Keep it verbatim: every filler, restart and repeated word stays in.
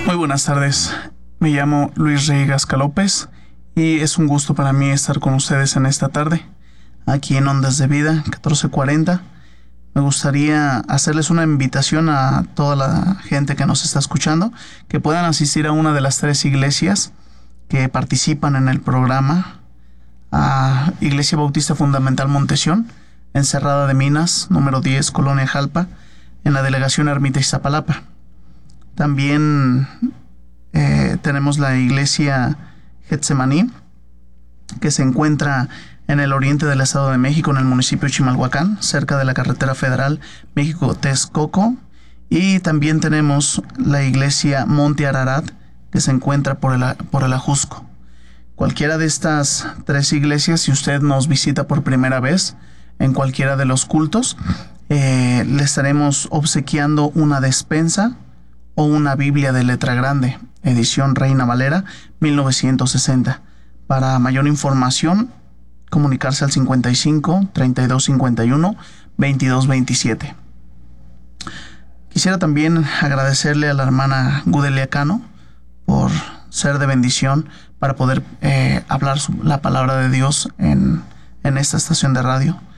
Muy buenas tardes, me llamo Luis Rey Gasca López y es un gusto para mí estar con ustedes en esta tarde, aquí en Ondas de Vida catorce cuarenta. Me gustaría hacerles una invitación a toda la gente que nos está escuchando, que puedan asistir a una de las tres iglesias que participan en el programa, a Iglesia Bautista Fundamental Montesión, en Cerrada de Minas, número diez, Colonia Jalpa, en la delegación Ermita Iztapalapa. También eh, tenemos la iglesia Getsemaní, que se encuentra en el oriente del Estado de México, en el municipio de Chimalhuacán, cerca de la carretera federal México-Texcoco. Y también tenemos la iglesia Monte Ararat, que se encuentra por el, por el Ajusco. Cualquiera de estas tres iglesias, si usted nos visita por primera vez en cualquiera de los cultos, eh, le estaremos obsequiando una despensa o una Biblia de letra grande, edición Reina Valera mil novecientos sesenta. Para mayor información, comunicarse al cincuenta y cinco, treinta y dos cincuenta y uno, veintidós veintisiete. Quisiera también agradecerle a la hermana Gudelia Cano por ser de bendición para poder eh, hablar la palabra de Dios en, en esta estación de radio.